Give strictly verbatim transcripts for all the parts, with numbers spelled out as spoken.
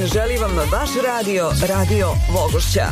dan želi vam vaš radio, Radio Vogošća.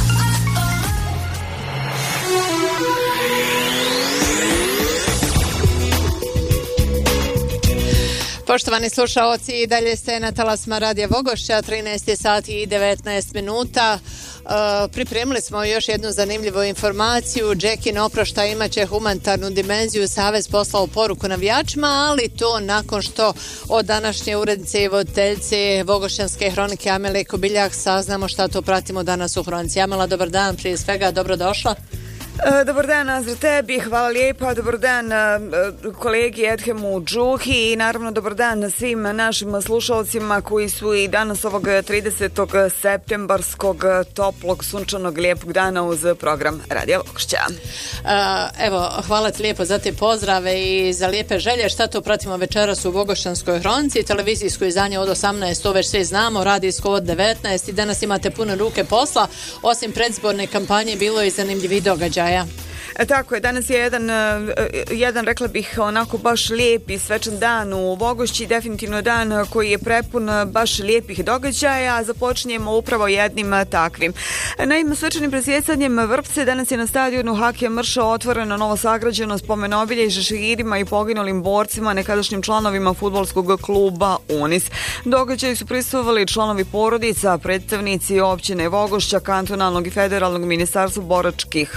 Poštovani slušaoci, i dalje ste na talasima Radija Vogošća, trinaest sati i devetnaest minuta. Uh, pripremili smo još jednu zanimljivu informaciju. Džekin oproštaj imaće humanitarnu dimenziju. Savez poslao poruku navijačima, ali to nakon što od današnje urednice i voditeljce Vogošćanske hronike Amele Kobiljak saznamo šta to pratimo danas u hronici. Amela, dobar dan, prije svega dobrodošla. Dobar dan, Azra, tebi, hvala lijepa, dobar dan kolegi Edhemu Džuhi i naravno dobar dan svim našim slušalcima koji su i danas ovog tridesetog septembarskog toplog, sunčanog, lijepog dana uz program Radio Vogošća. Evo, hvala ti lijepo za te pozdrave i za lijepe želje. Šta to pratimo večeras u Vogošćanskoj hronici? Televizijsko izdanje od osamnaest, to već sve znamo, radijsko od devetnaest i danas imate pune ruke posla. Osim predizborne kampanje bilo je i zanimljivih događaja. E, tako je, danas je jedan, jedan, rekla bih, onako baš lijep i svečan dan u Vogošći, definitivno dan koji je prepun baš lijepih događaja, a započinjemo upravo jednim takvim. Naime, svečanim presjecanjem Vrpce danas je na stadionu Hakija Mrša otvoreno novo sagrađeno spomenobilježje šehidima i poginulim borcima, nekadašnjim članovima fudbalskog kluba Unis. Događaju su prisustvovali članovi porodica, predstavnici općine Vogošća, kantonalnog i federalnog ministarstva boračkih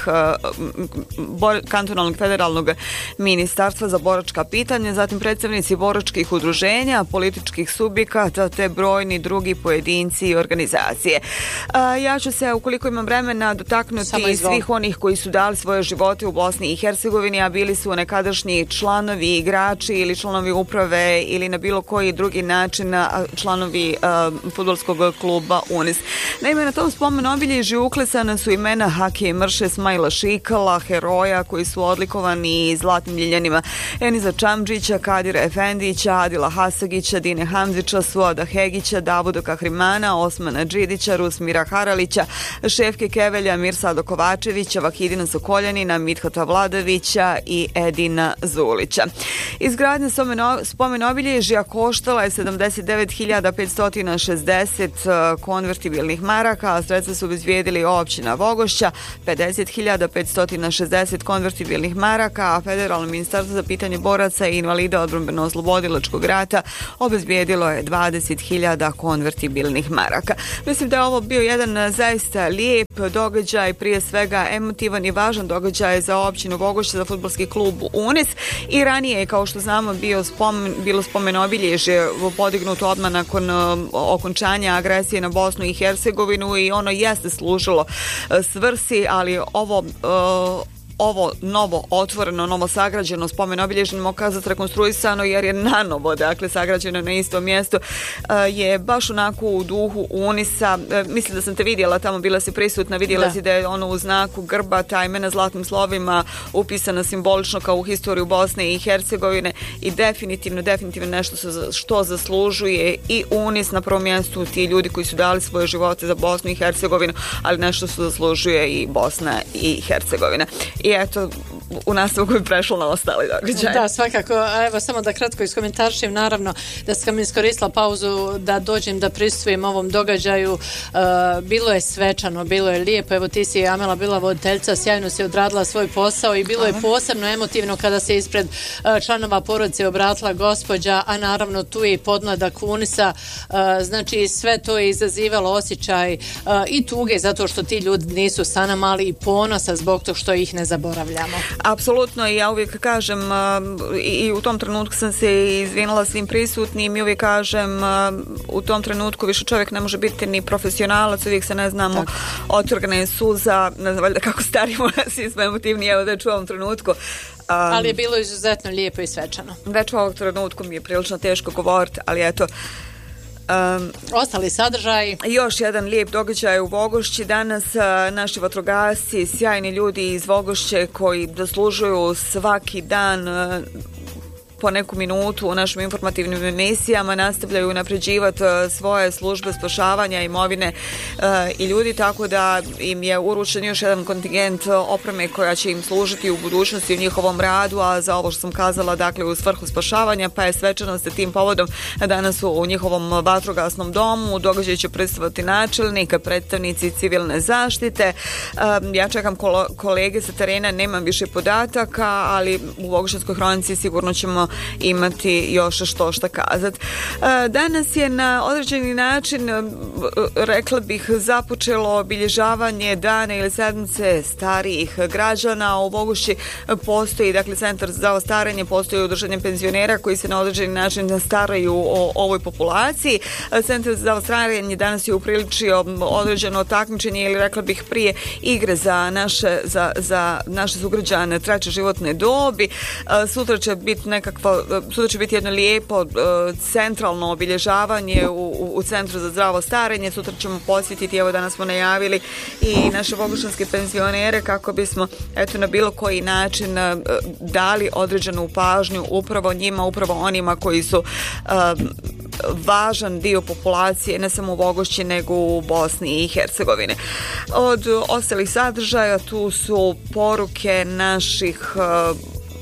Bor, kantonalnog federalnog ministarstva za boračka pitanja, zatim predstavnici boračkih udruženja, političkih subjekata te brojni drugi pojedinci i organizacije. A, ja ću se, ukoliko imam vremena, dotaknuti svih onih koji su dali svoje živote u Bosni i Hercegovini, a bili su nekadašnji članovi, igrači ili članovi uprave ili na bilo koji drugi način članovi fudbalskog kluba Unis. Naime, na tom spomenu obilježju uklesana su imena Hakije Mrše, Smajla Šikala, heroja koji su odlikovani zlatnim ljiljanima, Eniza Čamđića, Kadira Efendića, Adila Hasagića, Dine Hamzića, Suada Hegića, Davuda Kahrimana, Osmana Džidića, Rusmira Haralića, Šefke Kevelja, Mirsado Kovačevića, Vakidina Sokoljanina, Mithata Vladovića i Edina Zulića. Izgradnja spomen obilježja koštala je sedamdeset devet hiljada petsto šezdeset konvertibilnih maraka, a sredstva su obezbijedili općina Vogošća, pedeset hiljada petsto šezdeset konvertibilnih maraka, a Federalno ministarstvo za pitanje boraca i invalida odbrambeno-oslobodilačkog rata obezbijedilo je dvadeset hiljada konvertibilnih maraka. Mislim da je ovo bio jedan zaista lijep događaj, prije svega emotivan i važan događaj za općinu Vogošća, za fudbalski klub Unis, i ranije je, kao što znamo, bio spomen, bilo spomen obilježje podignuto odmah nakon okončanja agresije na Bosnu i Hercegovinu i ono jeste služilo svrsi, ali ovo ovo novo otvoreno, novo sagrađeno spomen obilježje, mogu kazati rekonstruisano jer je nanovo, dakle sagrađeno na istom mjestu, je baš onako u duhu Unisa. Mislim da sam te vidjela tamo, bila si prisutna, vidjela da. si da je ono u znaku grba, ta imena zlatnim slovima upisana simbolično kao u historiju Bosne i Hercegovine i definitivno, definitivno nešto što zaslužuje i Unis, na prvom mjestu ti ljudi koji su dali svoje živote za Bosnu i Hercegovinu, ali nešto što zaslužuje i Bosna i Hercegovina. I eto, u nastavu koji je prešlo na ostali događaj. Da, svakako. Evo, samo da kratko iskomentaršim, naravno da sam iskoristila pauzu da dođem da prisustvujem ovom događaju. Uh, bilo je svečano, bilo je lijepo. Evo, ti si, Amela, bila voditeljica, sjajno si odradila svoj posao i bilo Aha. je posebno emotivno kada se ispred uh, članova porodice obratila gospođa, a naravno tu je i podmladak Unisa. Uh, znači, sve to je izazivalo osjećaj uh, i tuge zato što ti ljudi nisu sa nama, ali i ponosa zbog tog što ih ne zaboravljamo. Apsolutno, i ja uvijek kažem i u tom trenutku sam se izvinila svim prisutnim i uvijek kažem u tom trenutku više čovjek ne može biti ni profesionalac, uvijek se ne znamo Tako. otrgne suza, ne znam valjda kako starimo, svi smo emotivni, evo da ću u ovom trenutku. Um, ali je bilo izuzetno lijepo i svečano. Već u ovom trenutku mi je prilično teško govoriti, ali eto, Um, ostali sadržaj. Još jedan lijep događaj u Vogošći. Danas uh, naši vatrogasci, sjajni ljudi iz Vogošće koji zaslužuju svaki dan uh, po neku minutu u našim informativnim emisijama nastavljaju napređivati svoje službe spašavanja imovine i ljudi, tako da im je uručen još jedan kontingent opreme koja će im služiti u budućnosti u njihovom radu, a za ovo što sam kazala, dakle u svrhu spašavanja, pa je svečanost sa tim povodom danas u njihovom vatrogasnom domu. U događaju će prisustvovati načelnik, predstavnici civilne zaštite. Ja čekam kolege sa terena, nemam više podataka, ali u Vogošćanskoj hronici sigurno ćemo imati još što šta kazati. Danas je na određeni način, rekla bih, započelo obilježavanje dana ili sedmice starijih građana. U Vogošći postoji, dakle, centar za ostarenje, postoji udruženje penzionera koji se na određeni način staraju o ovoj populaciji. Centar za ostarenje danas je upriličio određeno takmičenje ili, rekla bih, prije igre za naše, za, za naše sugrađane treće životne dobi. Sutra će biti nekakvo, sutra će biti jedno lijepo centralno obilježavanje u, u Centru za zdravo starenje. Sutra ćemo posjetiti, evo danas smo najavili, i naše vogošćanske penzionere kako bismo, eto, na bilo koji način dali određenu pažnju upravo njima, upravo onima koji su um, važan dio populacije ne samo u Vogošći nego u Bosni i Hercegovini. Od ostalih sadržaja tu su poruke naših uh,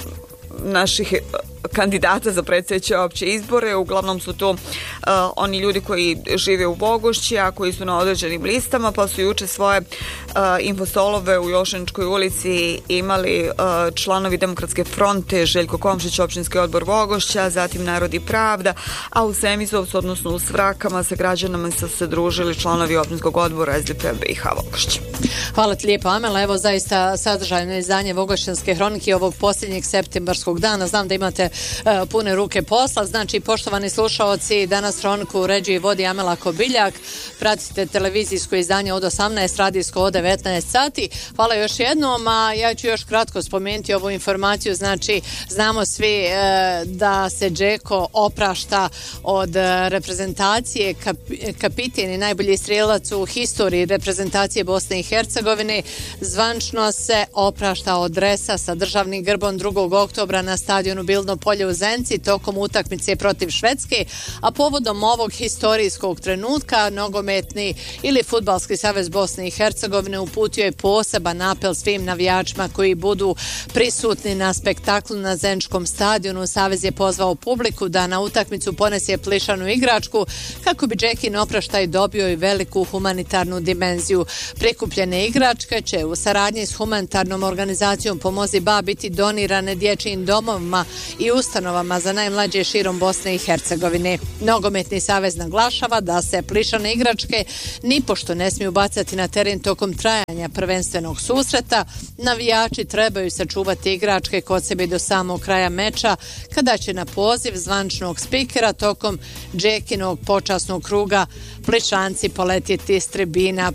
naših kandidata za predstojeće opće izbore. Uglavnom su to uh, oni ljudi koji žive u Vogošći, a koji su na određenim listama, pa su juče svoje uh, infostolove u Jošaničkoj ulici imali uh, članovi Demokratske fronte, Željko Komšić, općinski odbor Vogošća, zatim Narod i pravda, a u Semizovcu, odnosno u Svrakama, sa građanama su se družili članovi općinskog odbora S D P B i H Vogošća. Hvala ti lijepo, Amela. Evo zaista sadržajno izdanje Vogošćanske hronike ovog posljednjeg septembarskog dana. Znam da imate uh, pune ruke posla. Znači, poštovani slušaoci, danas hroniku uređuje i vodi Amela Kobiljak. Pratite televizijsko izdanje od osamnaest, radijsko od devetnaest sati. Hvala još jednom, a ja ću još kratko spomenuti ovu informaciju. Znači, znamo svi uh, da se Džeko oprašta od uh, reprezentacije, kap, kapiten i najbolji strelac u historiji reprezentacije Bosne i Hercegovine. Zvančno se oprašta od dresa sa državnim grbom drugog oktobra na stadionu Bilno polje u Zenci tokom utakmice protiv Švedske, a povodom ovog historijskog trenutka nogometni ili fudbalski savez Bosne i Hercegovine uputio je poseban apel svim navijačima koji budu prisutni na spektaklu na Zeničkom stadionu. Savez je pozvao publiku da na utakmicu ponese plišanu igračku kako bi Džekin opraštaj dobio i veliku humanitarnu dimenziju. Prikupljene igračke će u saradnji s humanitarnom organizacijom Pomozi Ba biti donirane dječjim domovima i ustanovama za najmlađe širom Bosne i Hercegovine. Nogometni savez naglašava da se plišane igračke nipošto ne smiju bacati na teren tokom trajanja prvenstvenog susreta. Navijači trebaju sačuvati igračke kod sebe do samog kraja meča, kada će na poziv zvančnog spikera tokom Džekinog počasnog kruga plišanci poletjeti s tribina